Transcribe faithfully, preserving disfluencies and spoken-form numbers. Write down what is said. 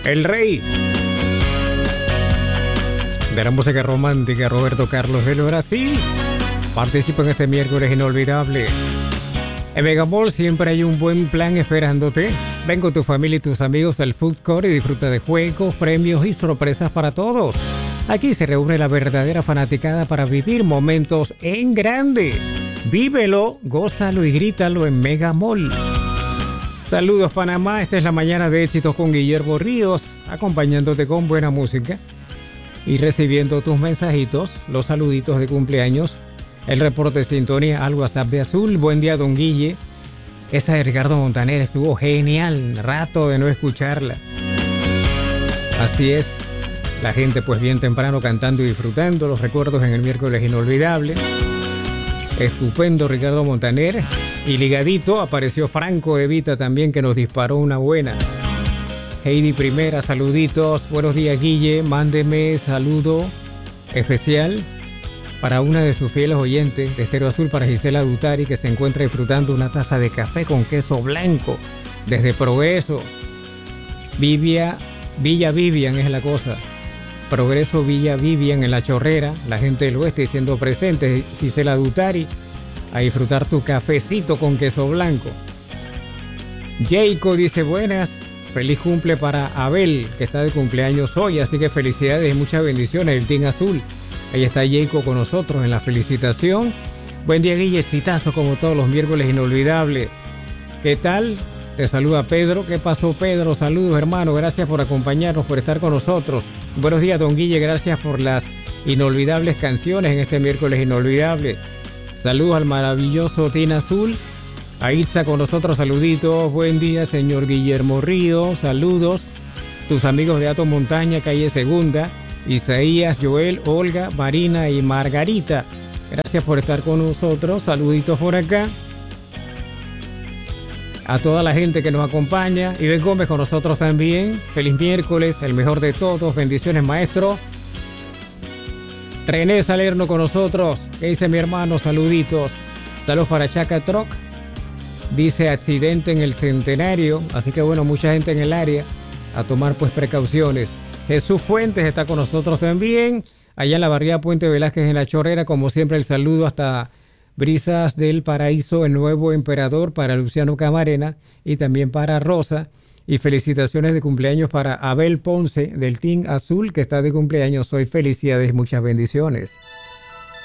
El rey de la música romántica, Roberto Carlos del Brasil, participa en este miércoles inolvidable. En Megamall siempre hay un buen plan esperándote. Ven con tu familia y tus amigos al Food Court y disfruta de juegos, premios y sorpresas para todos. Aquí se reúne la verdadera fanaticada para vivir momentos en grande. Vívelo, gózalo y grítalo en Megamall. Saludos Panamá, esta es la mañana de éxitos con Guillermo Ríos, acompañándote con buena música y recibiendo tus mensajitos, los saluditos de cumpleaños, el reporte de sintonía al WhatsApp de Azul. Buen día, don Guille. Esa de Ricardo Montaner estuvo genial, rato de no escucharla. Así es, la gente pues bien temprano cantando y disfrutando los recuerdos en el miércoles inolvidable. Estupendo Ricardo Montaner. Y ligadito apareció Franco Evita también, que nos disparó una buena. Heidi Primera, saluditos. Buenos días, Guille. Mándeme saludo especial para una de sus fieles oyentes de Estéreo Azul, para Gisela Dutari, que se encuentra disfrutando una taza de café con queso blanco desde Progreso. Vivia, Villa Vivian es la cosa. Progreso Villa Vivian en La Chorrera. La gente del oeste siendo presente. Gisela Dutari, a disfrutar tu cafecito con queso blanco. Jayco dice buenas. Feliz cumple para Abel, que está de cumpleaños hoy, así que felicidades y muchas bendiciones del Team Azul. Ahí está Jayco con nosotros en la felicitación. Buen día, Guille, exitazo como todos los miércoles inolvidables. ¿Qué tal? Te saluda Pedro. ¿Qué pasó, Pedro? Saludos, hermano. Gracias por acompañarnos, por estar con nosotros. Buenos días, don Guille. Gracias por las inolvidables canciones en este miércoles inolvidable. Saludos al maravilloso Team Azul. A Itza con nosotros, saluditos. Buen día, señor Guillermo Río. Saludos. Tus amigos de Ato Montaña, calle Segunda. Isaías, Joel, Olga, Marina y Margarita. Gracias por estar con nosotros. Saluditos por acá. A toda la gente que nos acompaña. Iván Gómez con nosotros también. Feliz miércoles, el mejor de todos. Bendiciones, maestro. René Salerno con nosotros. ¿Qué dice mi hermano? Saluditos. Saludos para Chaca Troc. Dice accidente en el Centenario. Así que bueno, mucha gente en el área. A tomar pues precauciones. Jesús Fuentes está con nosotros también. Allá en la barriada Puente Velázquez en La Chorrera. Como siempre, el saludo hasta Brisas del Paraíso, el Nuevo Emperador, para Luciano Camarena y también para Rosa. Y felicitaciones de cumpleaños para Abel Ponce del Team Azul, que está de cumpleaños hoy. Felicidades y muchas bendiciones.